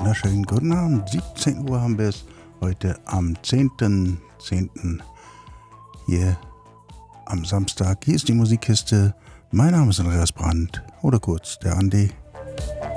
wunderschönen guten Abend. 17 Uhr haben wir es heute am 10.10. hier am Samstag. Hier ist die Musikkiste. Mein Name ist Andreas Brandt oder kurz der Andi.